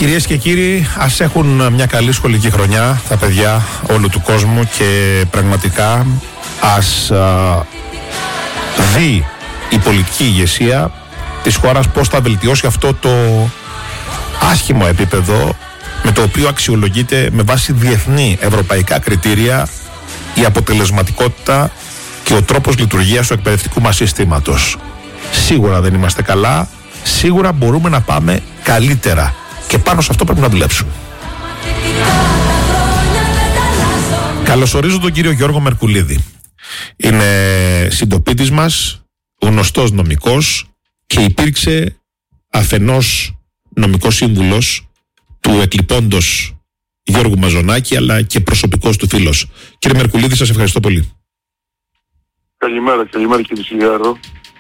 Κυρίες και κύριοι, ας έχουν μια καλή σχολική χρονιά τα παιδιά όλου του κόσμου και πραγματικά ας δει η πολιτική ηγεσία της χώρας πώς θα βελτιώσει αυτό το άσχημο επίπεδο με το οποίο αξιολογείται με βάση διεθνή ευρωπαϊκά κριτήρια η αποτελεσματικότητα και ο τρόπος λειτουργίας του εκπαιδευτικού μας συστήματος. Σίγουρα δεν είμαστε καλά, σίγουρα μπορούμε να πάμε καλύτερα και πάνω σε αυτό πρέπει να δουλέψουμε. Καλωσορίζω τον κύριο Γιώργο Μερκουλίδη. Είναι συντοπίτης μας, γνωστός νομικός και υπήρξε αφενός νομικός σύμβουλος του εκλειπώντος Γιώργου Μαζονάκη αλλά και προσωπικός του φίλος. Κύριε Μερκουλίδη, σας ευχαριστώ πολύ. Καλημέρα κύριε Σιγάρο.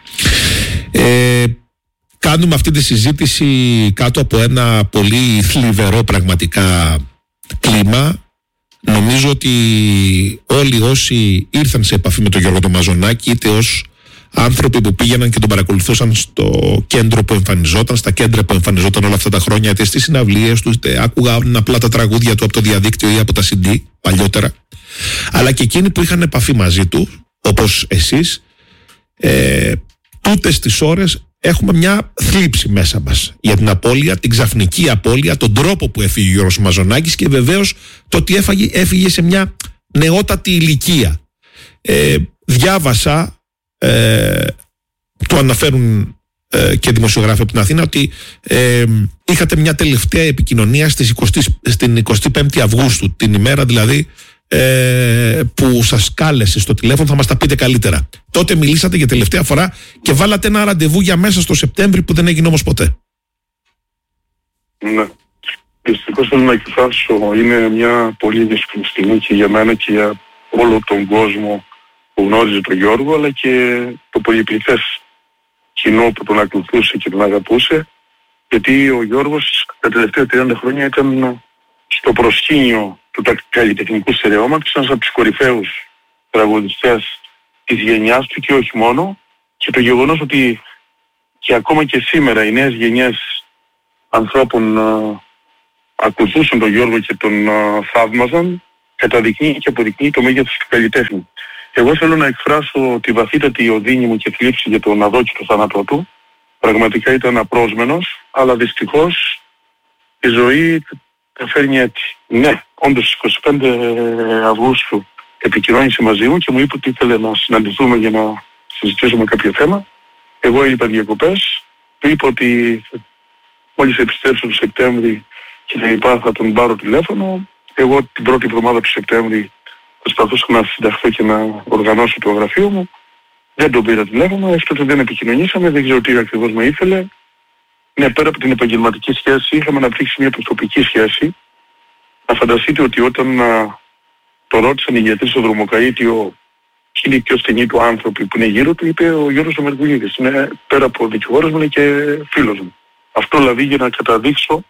Κάνουμε αυτή τη συζήτηση κάτω από ένα πολύ θλιβερό πραγματικά κλίμα. Νομίζω ότι όλοι όσοι ήρθαν σε επαφή με τον Γιώργο τον Μαζονάκη, είτε ως άνθρωποι που πήγαιναν και τον παρακολουθούσαν στο κέντρο που εμφανιζόταν, στα κέντρα που εμφανιζόταν όλα αυτά τα χρόνια, είτε στις συναυλίες του, είτε άκουγαν απλά τα τραγούδια του από το διαδίκτυο ή από τα CD παλιότερα, αλλά και εκείνοι που είχαν επαφή μαζί του, όπως εσείς, τούτες τις ώρες έχουμε μια θλίψη μέσα μας για την απώλεια, την ξαφνική απώλεια, τον τρόπο που έφυγε ο Γιώργος Μαζονάκης και βεβαίως το ότι έφυγε σε μια νεότατη ηλικία. Διάβασα, το αναφέρουν και δημοσιογράφοι από την Αθήνα, ότι είχατε μια τελευταία επικοινωνία στην 25η Αυγούστου, την ημέρα δηλαδή που σας κάλεσε στο τηλέφωνο. Θα μας τα πείτε καλύτερα. Τότε μιλήσατε για τελευταία φορά και βάλατε ένα ραντεβού για μέσα στο Σεπτέμβρη που δεν έγινε όμως ποτέ. Ναι. Δυστυχώς θέλω να εκφράσω, είναι μια πολύ δύσκολη στιγμή και για μένα και για όλο τον κόσμο που γνώριζε τον Γιώργο, αλλά και το πολυπληθές κοινό που τον ακολουθούσε και τον αγαπούσε, γιατί ο Γιώργος τα τελευταία 30 χρόνια ήταν στο προσκήνιο του καλλιτεχνικού στερεώματος, ένας από τους κορυφαίους τραγουδιστές της γενιάς του και όχι μόνο, και το γεγονός ότι και ακόμα και σήμερα οι νέες γενιές ανθρώπων ακολουθούσαν τον Γιώργο και τον θαύμαζαν, καταδεικνύει και αποδεικνύει το μέγεθος του καλλιτέχνη. Εγώ θέλω να εκφράσω τη βαθύτατη οδύνη μου και θλίψη για τον αδόκητο θάνατό του. Πραγματικά ήταν απρόσμενος, αλλά δυστυχώς η ζωή τα φέρνει έτσι. Ναι, όντως 25 Αυγούστου επικοινώνησε μαζί μου και μου είπε ότι ήθελε να συναντηθούμε για να συζητήσουμε κάποιο θέμα. Εγώ είπα διακοπές, του είπα ότι μόλις επιστρέψω το Σεπτέμβρη και τα λοιπά θα τον πάρω τηλέφωνο. Εγώ την πρώτη εβδομάδα του Σεπτέμβρη προσπαθούσα να συνταχθώ και να οργανώσω το γραφείο μου. Δεν τον πήρα τηλέφωνο, έστω δεν επικοινωνήσαμε, δεν ξέρω τι ακριβώς με ήθελε. Ναι, πέρα από την επαγγελματική σχέση, είχαμε αναπτύξει μια προσωπική σχέση. Να φανταστείτε ότι όταν το ρώτησαν οι γιατροί στο δρομοκαΐτιο ποιοι είναι οι πιο στενοί του άνθρωποι που είναι γύρω του, είπε ο Γιώργος ο Μερκουλίδης. Είναι πέρα από δικηγόρος μου, είναι και φίλος μου. Αυτό δηλαδή για να καταδείξω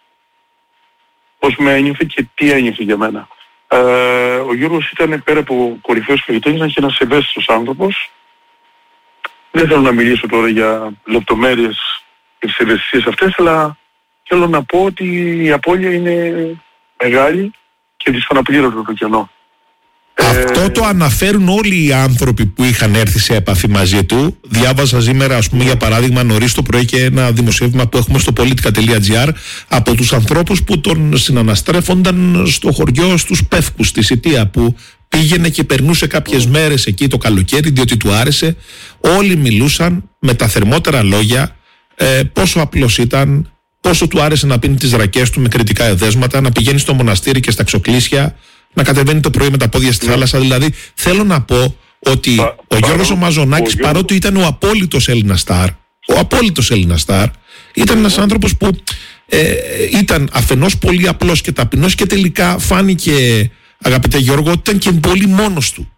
πώς με ένιωθε και τι ένιωθε για μένα. Ο Γιώργος ήταν πέρα από κορυφαίος καλλιτέχνης και ένας ευαίσθητος άνθρωπος. Δεν θέλω να μιλήσω τώρα για λεπτομέρειες και τις ευαισθησίες αυτές, αλλά θέλω να πω ότι η απώλεια είναι μεγάλη και δυσαναπλήρωτο το κενό. Αυτό το αναφέρουν όλοι οι άνθρωποι που είχαν έρθει σε επαφή μαζί του. Διάβαζα σήμερα, ας πούμε, για παράδειγμα, νωρίς το πρωί και ένα δημοσίευμα που έχουμε στο politica.gr από τους ανθρώπους που τον συναναστρέφονταν στο χωριό στους Πεύκους, στη Σιτία, που πήγαινε και περνούσε κάποιες μέρες εκεί το καλοκαίρι διότι του άρεσε. Όλοι μιλούσαν με τα θερμότερα λόγια πόσο απλός ήταν, πόσο του άρεσε να πίνει τις ρακές του με κριτικά εδέσματα, να πηγαίνει στο μοναστήρι και στα ξοκλήσια, να κατεβαίνει το πρωί με τα πόδια στη θάλασσα. Δηλαδή θέλω να πω ότι ο Γιώργος ο Μαζονάκης, παρότι ήταν ο απόλυτος Έλληνα στάρ, ήταν ένας άνθρωπος που ήταν αφενός πολύ απλός και ταπεινός και τελικά φάνηκε, αγαπητέ Γιώργο, ότι ήταν και πολύ μόνος του.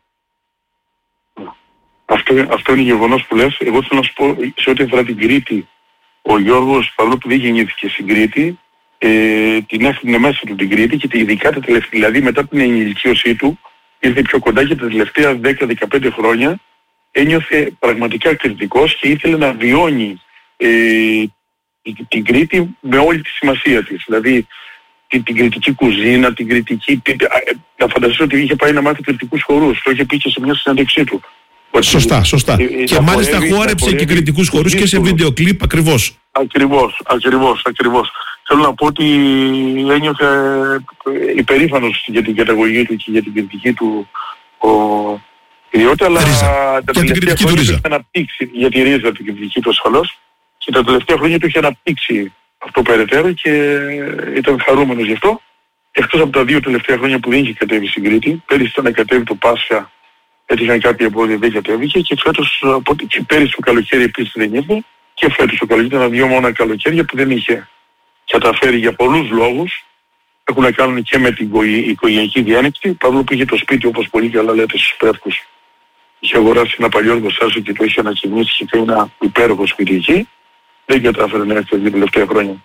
Αυτό είναι γεγονός που λες. Εγώ θέλω να σου πω, σε ό,τι αφορά την Κρήτη, ο Γιώργος, παρόλο που δεν γεννήθηκε στην Κρήτη, την έφυγε μέσα του την Κρήτη και ειδικά τα τελευταία, δηλαδή μετά την ενηλικίωσή του, ήρθε πιο κοντά και τα τελευταία 10-15 χρόνια ένιωθε πραγματικά κριτικός και ήθελε να βιώνει την Κρήτη με όλη τη σημασία της. Δηλαδή την κριτική κουζίνα, την κριτική... Να φανταστείς ότι είχε πάει να μάθει κριτικούς χορούς. Το είχε πει και σε μια συνέντευξή του. Σωστά. Και μάλιστα χόρεψε και κριτικούς χορούς και σε βίντεο κλιπ ακριβώς. Ακριβώς. Θέλω να πω ότι ένιωθε υπερήφανος για την καταγωγή του και για την κριτική του ιδιότητα, αλλά τα τελευταία χρόνια του είχε αναπτύξει, για τη ρίζα την κριτική του ασφαλώς, και τα τελευταία χρόνια του είχε αναπτύξει αυτό περαιτέρω και ήταν χαρούμενος γι' αυτό. Εκτός από τα 2 τελευταία χρόνια που δεν είχε κατέβει στην Κρήτη, πέρυσι ήταν να κατέβει το Πάσχα, έτυχαν κάποια εμπόδια, δεν κατέβηκε, και φέτος, και πέρυσι το καλοκαίρι επίσης δεν ήρθε, και φέτος το καλοκαίρι ήταν 2 μόνα καλοκαίρια που δεν είχε καταφέρει για πολλούς λόγους. Έχουν να κάνουν και με την οικογενειακή διάνεξη, παρόλο που είχε το σπίτι, όπως πολύ καλά λέτε, στους Πεύκους. Είχε αγοράσει ένα παλιό εργοστάσιο και το είχε ανακοινήσει και είχε ένα υπέροχο σπίτι εκεί. Δεν κατάφερε να έρθει τα τελευταία χρόνια.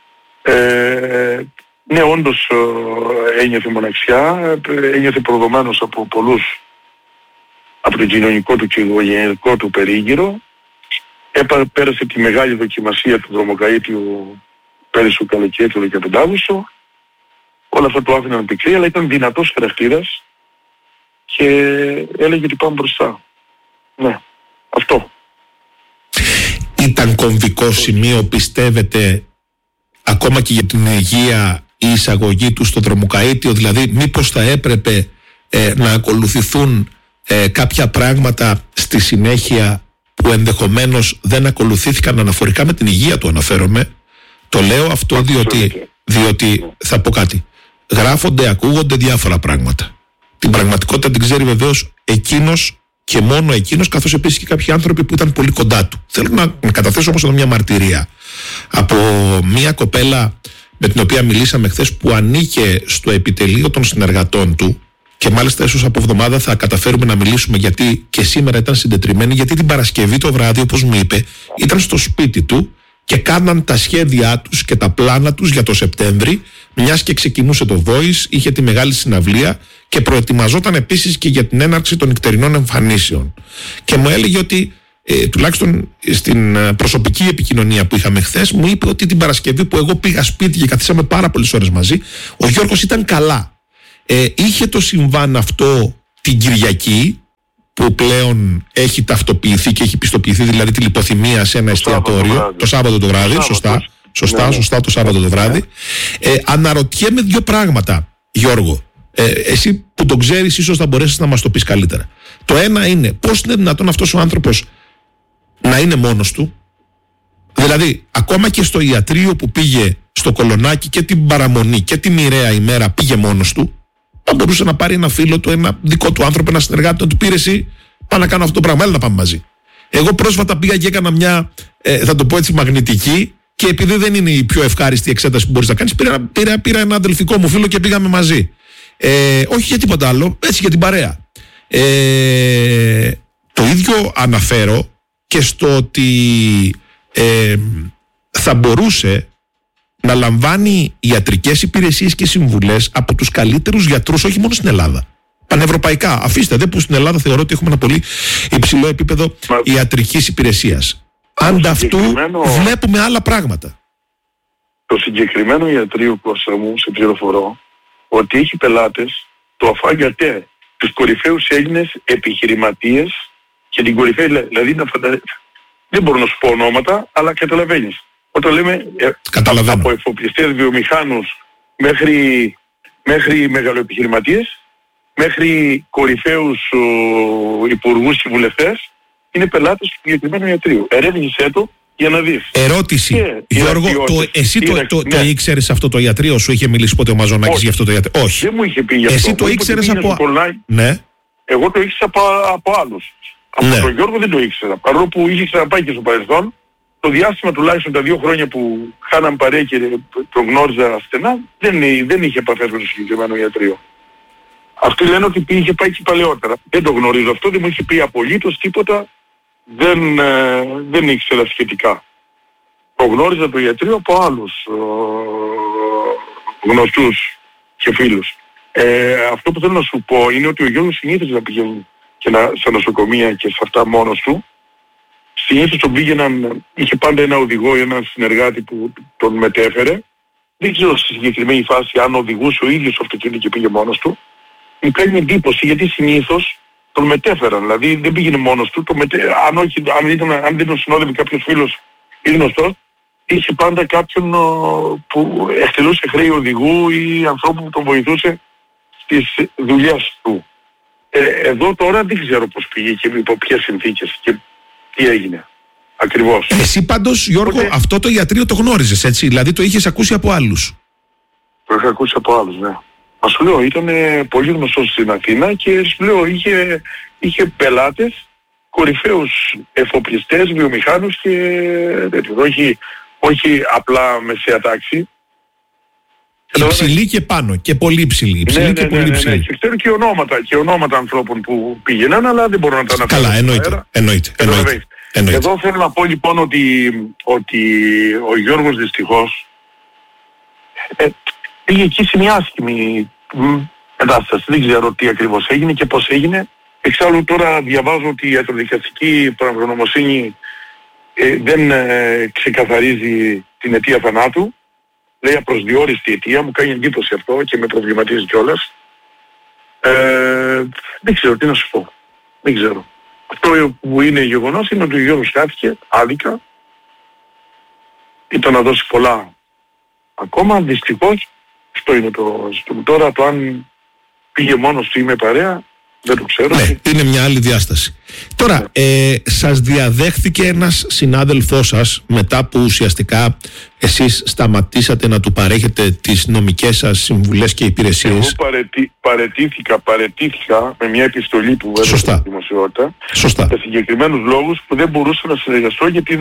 Ναι, όντως ένιωθε μοναξιά, ένιωθε προδομένος από πολλούς, από το κοινωνικό του και οικογενειακό του περίγυρο. Πέρασε τη μεγάλη δοκιμασία του δρομοκαΐτιου πέρυσι το καλοκαίρι του 15 Αύγουστο. Όλα αυτά το άφηναν πικρή, αλλά ήταν δυνατός χαρακτήρας και έλεγε ότι πάμε μπροστά. Ναι, αυτό. Ήταν κομβικό σημείο, πιστεύετε, ακόμα και για την υγεία, η εισαγωγή του στο δρομοκαΐτιο? Δηλαδή μήπως θα έπρεπε να ακολουθηθούν κάποια πράγματα στη συνέχεια που ενδεχομένως δεν ακολουθήθηκαν, αναφορικά με την υγεία του αναφέρομαι? Το λέω αυτό διότι θα πω κάτι. Γράφονται, ακούγονται διάφορα πράγματα. Την πραγματικότητα την ξέρει βεβαίως εκείνος και μόνο εκείνος, καθώς επίσης και κάποιοι άνθρωποι που ήταν πολύ κοντά του. Θέλω να καταθέσω όμως εδώ μια μαρτυρία από μια κοπέλα με την οποία μιλήσαμε χθες, που ανήκε στο επιτελείο των συνεργατών του, και μάλιστα ίσως από εβδομάδα θα καταφέρουμε να μιλήσουμε, γιατί και σήμερα ήταν συντετριμμένη, γιατί την Παρασκευή το βράδυ, όπως μου είπε, ήταν στο σπίτι του και κάναν τα σχέδιά τους και τα πλάνα τους για το Σεπτέμβρη, μιας και ξεκινούσε το Voice, είχε τη μεγάλη συναυλία και προετοιμαζόταν επίσης και για την έναρξη των νυχτερινών εμφανίσεων. Και μου έλεγε ότι, τουλάχιστον στην προσωπική επικοινωνία που είχαμε χθες, μου είπε ότι την Παρασκευή που εγώ πήγα σπίτι και καθίσαμε πάρα πολλές ώρες μαζί, ο Γιώργος ήταν καλά. Είχε το συμβάν αυτό την Κυριακή, που πλέον έχει ταυτοποιηθεί και έχει πιστοποιηθεί, δηλαδή τη λιποθυμία σε ένα εστιατόριο, το Σάββατο το βράδυ. Σωστά, το Σάββατο το βράδυ. Αναρωτιέμαι 2 πράγματα, Γιώργο. Εσύ που τον ξέρεις, ίσως θα μπορέσεις να μας το πεις καλύτερα. Το ένα είναι, πώς είναι δυνατόν αυτός ο άνθρωπος να είναι μόνος του? Δηλαδή, ακόμα και στο ιατρείο που πήγε στο Κολονάκι και την παραμονή και τη μοιραία ημέρα πήγε μόνος του, θα μπορούσε να πάρει ένα φίλο του, ένα δικό του άνθρωπο, ένα συνεργάτη, να του πήρε εσύ, πάω να κάνω αυτό το πράγμα, έλα να πάμε μαζί. Εγώ πρόσφατα πήγα και έκανα μια, θα το πω έτσι, μαγνητική, και επειδή δεν είναι η πιο ευχάριστη εξέταση που μπορείς να κάνεις, πήρα ένα αδελφικό μου φίλο και πήγαμε μαζί. Όχι για τίποτα άλλο, έτσι για την παρέα. Το ίδιο αναφέρω και στο ότι θα μπορούσε να λαμβάνει ιατρικές υπηρεσίες και συμβουλές από τους καλύτερους γιατρούς, όχι μόνο στην Ελλάδα, πανευρωπαϊκά. Αφήστε δε που στην Ελλάδα θεωρώ ότι έχουμε ένα πολύ υψηλό επίπεδο ιατρικής υπηρεσίας. Ανταυτού βλέπουμε άλλα πράγματα. Το συγκεκριμένο ιατρείο, Κώστα μου, σε πληροφορώ ότι έχει πελάτες το αφάγατε, τους κορυφαίους Έλληνες επιχειρηματίες και την κορυφαία, δηλαδή δεν μπορώ να σου πω ονόματα, αλλά καταλαβαίνεις. Όταν λέμε από εφοπλιστές βιομηχάνους μέχρι μεγαλοεπιχειρηματίες, μέχρι κορυφαίους υπουργούς και βουλευτές, είναι πελάτες του συγκεκριμένου ιατρείου. Ερεύνησέ το για να δεις. Ερώτηση. Γιώργο, εσύ το ήξερες αυτό το ιατρείο? Σου είχε μιλήσει ποτέ ο Μαζονάκης για αυτό το ιατρείο? Όχι. Δεν μου είχε πει για αυτό. Εσύ το ήξερες από... Ναι. Εγώ το ήξερα από άλλους. Από τον Γιώργο δεν το ήξερα. Παρόλο που είχε ξαναπάει και στο παρελθόν, το διάστημα τουλάχιστον τα 2 χρόνια που χάναν παρέα και τον γνώριζα στενά, δεν είχε επαφές με το συγκεκριμένο ιατρείο. Αυτοί λένε ότι είχε πάει και παλαιότερα. Δεν το γνωρίζω αυτό, δεν μου είχε πει απολύτως τίποτα, δεν ήξερα σχετικά. Το γνώριζα το ιατρείο από άλλους γνωστούς και φίλους. Αυτό που θέλω να σου πω είναι ότι ο Γιώργος συνήθιζε να πηγαίνει και στα νοσοκομεία και σε αυτά μόνος του. Συνήθως τον πήγαιναν, είχε πάντα ένα οδηγό ή έναν συνεργάτη που τον μετέφερε. δεν ξέρω στη συγκεκριμένη φάση αν οδηγούσε ο ίδιος το αυτοκίνητο και πήγε μόνος του. Μου κάνει εντύπωση γιατί συνήθως τον μετέφεραν, δηλαδή δεν πήγαινε μόνος του, αν δεν τον συνόδευε κάποιος φίλος ή γνωστός, είχε πάντα κάποιον που εκτελούσε χρέη οδηγού ή ανθρώπου που τον βοηθούσε στις δουλειές του. Εδώ τώρα δεν ξέρω πώς πήγε και υπό ποιες συνθήκες και τι έγινε ακριβώς. Εσύ πάντως, Γιώργο, αυτό το ιατρείο το γνώριζες, έτσι, δηλαδή το είχες ακούσει από άλλους? Το είχα ακούσει από άλλους, ναι. Μα σου λέω, ήταν πολύ γνωστός στην Αθήνα και σου λέω, είχε πελάτες, κορυφαίους εφοπλιστές, βιομηχάνους και τέτοιο. Όχι απλά μεσαία τάξη. Υψηλή και πάνω και πολύ υψηλή. Υψηλή και πολύ υψηλή. Και ξέρω και ονόματα ανθρώπων που πήγαιναν, αλλά δεν μπορώ να τα αναφέρω. Καλά, εννοείται. Εδώ θέλω να πω λοιπόν ότι ο Γιώργος δυστυχώς πήγε εκεί σε μια άσχημη κατάσταση. Δεν ξέρω τι ακριβώς έγινε και πώς έγινε. Εξάλλου τώρα διαβάζω ότι η ιατροδικαστική πραγματογνωμοσύνη δεν ξεκαθαρίζει την αιτία θανάτου. Λέει απροσδιόριστη αιτία, μου κάνει εντύπωση αυτό και με προβληματίζει κιόλας. Δεν ξέρω τι να σου πω. Δεν ξέρω. Αυτό που είναι γεγονός είναι ότι ο Γιώργος χάθηκε άδικα. Ήταν να δώσει πολλά ακόμα, δυστυχώς. Αυτό είναι το ζήτημα. Τώρα το αν πήγε μόνος του ή με παρέα, δεν το ξέρω. Ναι, είναι μια άλλη διάσταση. Τώρα, σας διαδέχθηκε ένας συνάδελφός σας μετά που ουσιαστικά εσείς σταματήσατε να του παρέχετε τις νομικές σας συμβουλές και υπηρεσίες? Εγώ παρετήθηκα με μια επιστολή που έδωσε στη δημοσιότητα. Σωστά. Για συγκεκριμένους λόγους που δεν μπορούσα να συνεργαστώ γιατί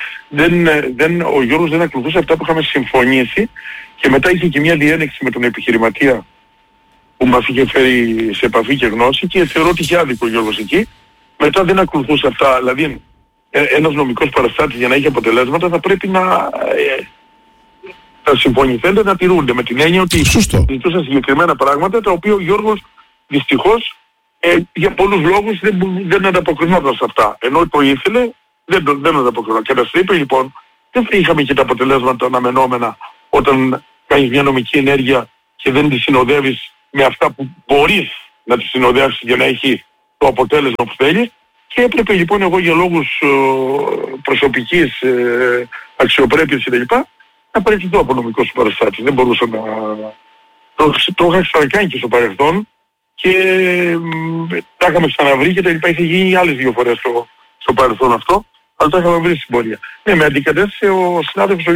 ο Γιώργος δεν ακολουθούσε αυτά που είχαμε συμφωνήσει και μετά είχε και μια διένεξη με τον επιχειρηματία που μας είχε φέρει σε επαφή και γνώση και θεωρώ ότι είχε άδικο ο Γιώργος εκεί. Μετά δεν ακολουθούσε αυτά. Δηλαδή ένας νομικός παραστάτης για να έχει αποτελέσματα θα πρέπει να τα συμφωνηθέντα να τηρούνται με την έννοια ότι ζητούσαν συγκεκριμένα πράγματα τα οποία ο Γιώργος δυστυχώς για πολλούς λόγους δεν ανταποκρινόταν σε αυτά. Ενώ το ήθελε δεν ανταποκρινόταν. Και τα είπε λοιπόν δεν είχαμε και τα αποτελέσματα αναμενόμενα όταν κάνεις μια νομική ενέργεια και δεν τη συνοδεύεις με αυτά που μπορείς να τη συνοδεύσεις για να έχει το αποτέλεσμα που θέλεις και έπρεπε λοιπόν εγώ για λόγους προσωπικής αξιοπρέπειας κτλ. Να παραιτηθώ από νομικό σου παραστάτη. Δεν μπορούσα να... Το είχα ξανακάνει και στο παρελθόν και τα είχαμε ξαναβρει και τα λοιπά. Είχε γίνει άλλες 2 φορές στο παρελθόν αυτό, αλλά τα είχαμε βρει στην πορεία. Ναι, με αντικατέστησε ο συνάδελφος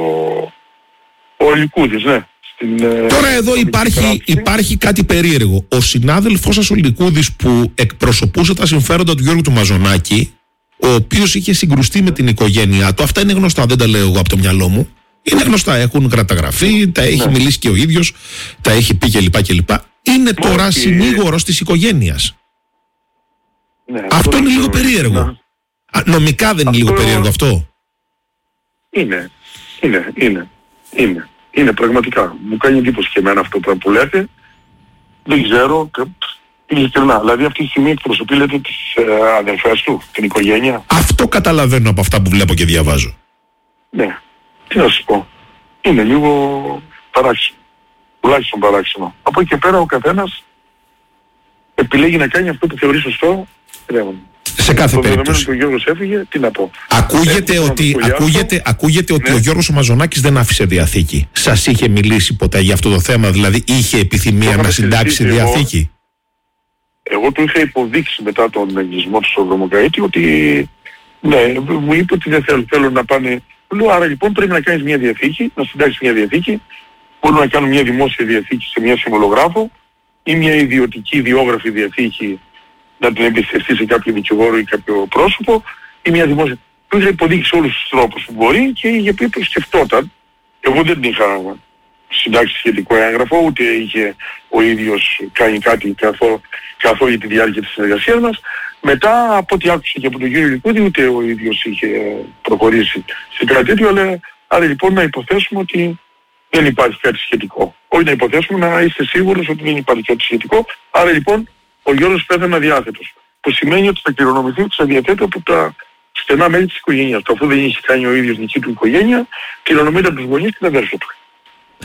ο Λικούδης, ναι. Τώρα εδώ υπάρχει κάτι περίεργο. Ο συνάδελφός σας ο Λικούδης που εκπροσωπούσε τα συμφέροντα του Γιώργου του Μαζονάκη, ο οποίος είχε συγκρουστεί με την οικογένειά του, αυτά είναι γνωστά, δεν τα λέω εγώ από το μυαλό μου. Είναι γνωστά, έχουν καταγραφεί, τα έχει μιλήσει και ο ίδιος, τα έχει πει κλπ. Είναι τώρα συνήγορος της οικογένειας. Αυτό είναι λίγο περίεργο. Νομικά δεν είναι λίγο περίεργο αυτό? Είναι πραγματικά. Μου κάνει εντύπωση και εμένα αυτό που λέτε. Δεν ξέρω. Ειλικρινά. Δηλαδή αυτή τη στιγμή εκπροσωπεί λέτε τις αδερφές του, την οικογένεια. Αυτό καταλαβαίνω από αυτά που βλέπω και διαβάζω. Ναι. Τι να σου πω. Είναι λίγο παράξενο. Τουλάχιστον παράξενο. Από εκεί και πέρα ο καθένας επιλέγει να κάνει αυτό που θεωρεί σωστό. Σε κάθε περίπτωση. Το ο Γιώργος έφυγε, τι να πω. Ακούγεται ότι ο Γιώργος ο Μαζονάκης δεν άφησε διαθήκη. Σας είχε μιλήσει ποτέ για αυτό το θέμα, δηλαδή είχε επιθυμία να συντάξει διαθήκη? Εγώ του είχα υποδείξει μετά τον εγκλισμό του στον Δρομοκαΐτη ότι ναι, μου είπε ότι δεν θέλω να πάνε. Λέω άρα λοιπόν πρέπει να κάνεις μια διαθήκη, να συντάξεις μια διαθήκη. Μπορούμε να κάνουμε μια δημόσια διαθήκη σε μια συμβολογράφο ή μια ιδιωτική ιδιόγραφη διαθήκη να την εμπιστευτεί σε κάποιο δικηγόρο ή κάποιο πρόσωπο ή μια δημόσια. Του είχα υποδείξει όλους τους τρόπους που μπορεί και είχε πει το σκεφτόταν. Εγώ δεν είχα συντάξει σχετικό έγγραφο, ούτε είχε ο ίδιος κάνει κάτι καθ' όλη τη διάρκεια της συνεργασίας μας. Μετά από ό,τι άκουσα και από τον κύριο Λικούδη, ούτε ο ίδιος είχε προχωρήσει σε κάτι τέτοιο, αλλά άρα λοιπόν να υποθέσουμε ότι δεν υπάρχει κάτι σχετικό. Όχι να υποθέσουμε, να είστε σίγουρος ότι δεν υπάρχει κάτι σχετικό. Άρα λοιπόν ο Γιώργος πέθανε αδιάθετος. Που σημαίνει ότι θα κληρονομηθεί ότι θα διαθέτω από τα στενά μέλη της οικογένειας του. Αφού δεν είχε κάνει ο ίδιος δική του οικογένεια, κληρονομείται από τους γονείς και τα αδέρφια του.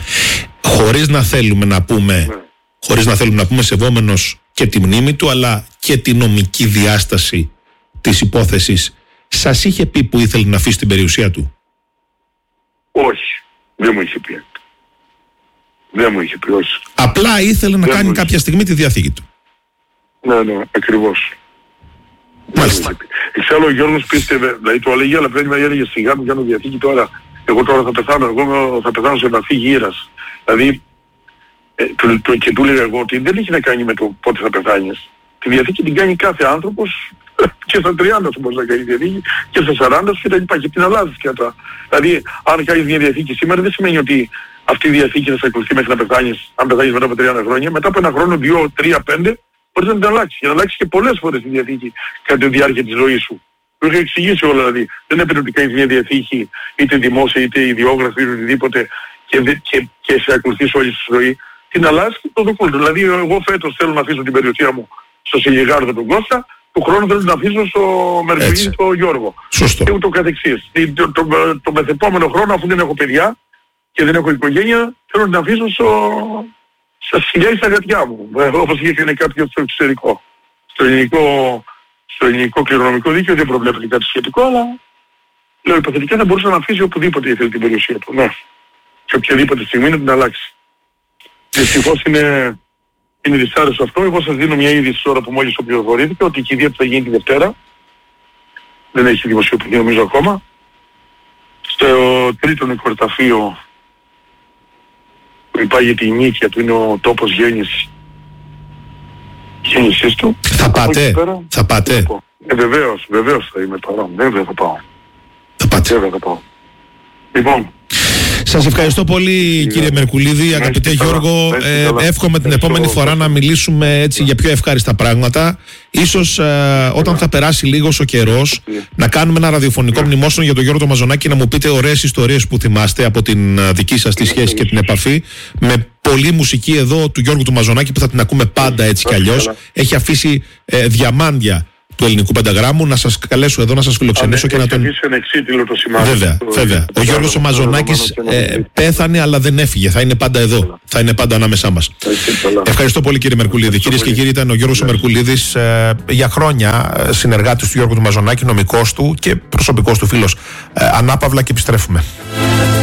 χωρίς να θέλουμε να πούμε σεβόμενος και τη μνήμη του, αλλά και τη νομική διάσταση της υπόθεσης, σας είχε πει που ήθελε να αφήσει την περιουσία του? Όχι, δεν μου είχε πει. Δεν μου είχε πει, όχι. Απλά ήθελε να κάνει κάποια στιγμή τη διαθήκη του. Ναι, ακριβώς. Μάλιστα. Εξάλλου ο Γιώργος πίστευε, δηλαδή το έλεγε, αλλά πρέπει να έλεγε σιγά μου κάνω διαθήκη τώρα. Εγώ τώρα θα πεθάνω, εγώ θα πεθάνω σε επαφή γύρας. Δηλαδή, και του έλεγα εγώ ότι δεν έχει να κάνει με το πότε θα πεθάνεις. Τη διαθήκη την κάνει κάθε άνθρωπος και στα 30 σου μπορεί να κάνει διαθήκη και στα 40 σου και τα λοιπά. Και την αλλάζεις και τα. Δηλαδή, αν κάνεις μια διαθήκη σήμερα, δεν σημαίνει ότι αυτή η διαθήκη θα σε ακολουθεί μέχρι να πεθάνεις. Αν πεθάνεις μετά από 30 χρόνια, μετά από ένα χρόνο, 2, 3, 5, μπορείς να την αλλάξεις. Και να αλλάξεις και πολλές φορές τη διαθήκη κατά τη διάρκεια της ζωής σου. Το είχα εξηγήσει όλα, δηλαδή. Δεν έπρεπε ότι κάνεις μια διαθήκη είτε δημόσια είτε ιδιόγραφη είτε οτιδήποτε και σε ακολουθείς όλη τη ζωή. Την αλλάζεις και το δοκούν. Δηλαδή, εγώ φέτος θέλω να αφήσω την περιουσία μου στο Σιλιγάρδο τον Κώστα, του χρόνου θέλω να αφήσω στο Μερκουρίδη τον Γιώργο. Σωστό. Και ούτω καθεξής. Το μεθεπόμενο χρόνο, αφού δεν έχω παιδιά και δεν έχω οικογένεια, θέλω να αφήσω στα σκυλιά ή στα γατιά μου. Όπως είχε κάνει κάποιος στο εξωτερικό. Στο ελληνικό κληρονομικό δίκαιο δεν προβλέπεται κάτι σχετικό, αλλά λέω υποθετικά θα μπορούσε να αφήσει οπουδήποτε ήθελε την περιουσία του. Ναι. Και οποιαδήποτε στιγμή να την αλλάξει. Δυστυχώς είναι δυσάρεστο αυτό. Εγώ σας δίνω μια είδηση τώρα που μόλις το πληροφορήθηκα ότι η κηδεία θα γίνει τη Δευτέρα. Δεν έχει δημοσιοποιηθεί νομίζω ακόμα. Στο τρίτο νεκροταφείο που υπάγεται η νίκαια του, είναι ο τόπος γέννησης του. Θα πάτε? Βεβαίως θα είμαι παρόν. Βέβαια θα πάω. Θα πάω. Λοιπόν, σας ευχαριστώ πολύ κύριε Μερκουλίδη, αγαπητέ Γιώργο. Εύχομαι την επόμενη φορά να μιλήσουμε έτσι για πιο ευχάριστα πράγματα. Ίσως όταν θα περάσει λίγος ο καιρός να κάνουμε ένα ραδιοφωνικό μνημόσυνο για τον Γιώργο τον Μαζονάκη, να μου πείτε ωραίες ιστορίες που θυμάστε από την δική σας τη σχέση και την επαφή. Με πολλή μουσική εδώ του Γιώργου του Μαζονάκη που θα την ακούμε πάντα έτσι κι αλλιώς. Έχει αφήσει διαμάντια του ελληνικού πενταγράμμου. Να σας καλέσω εδώ να σας φιλοξενήσω και να τον. Βέβαια. Ο Γιώργος ο Μαζονάκης πέθανε, αλλά δεν έφυγε. Θα είναι πάντα εδώ. Θα είναι πάντα ανάμεσά μας. Ευχαριστώ πολύ κύριε Μερκουλίδη. Κυρίες και κύριοι, ήταν ο Γιώργος ο Μερκουλίδης, για χρόνια συνεργάτης του Γιώργου του Μαζονάκη, νομικός του και προσωπικός του φίλος. Ανάπαυλα και επιστρέφουμε.